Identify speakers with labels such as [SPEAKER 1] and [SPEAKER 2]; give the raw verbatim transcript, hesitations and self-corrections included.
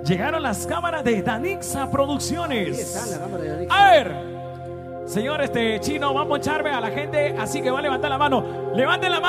[SPEAKER 1] Llegaron las cámaras de Danixa Producciones.
[SPEAKER 2] Ahí está la cámara de Danixa.
[SPEAKER 1] A ver, señor este Chino, vamos a echarme a la gente, así que va a levantar la mano. Levanten la mano.